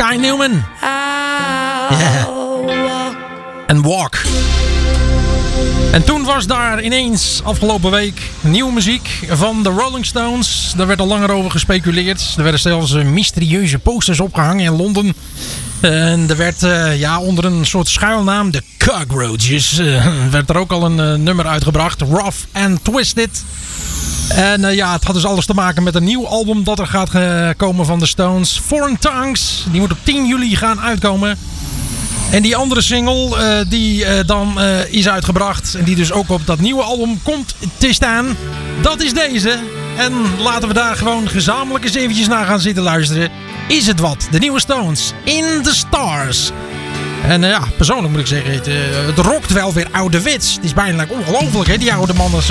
Kai Newman. Yeah. En Walk. En toen was daar ineens afgelopen week nieuwe muziek van de Rolling Stones. Daar werd al langer over gespeculeerd. Er werden zelfs mysterieuze posters opgehangen in Londen. En er werd onder een soort schuilnaam, de Cockroaches, werd er ook al een nummer uitgebracht. Rough and Twisted. En het had dus alles te maken met een nieuw album dat er gaat komen van de Stones. Foreign Tongues. Die moet op 10 juli gaan uitkomen. En die andere single die dan is uitgebracht en die dus ook op dat nieuwe album komt te staan, dat is deze. En laten we daar gewoon gezamenlijk eens eventjes naar gaan zitten luisteren. Is het wat? De nieuwe Stones. In the Stars. En persoonlijk moet ik zeggen, het rokt wel weer ouderwets. Het is bijna ongelooflijk, hè, die oude mannen.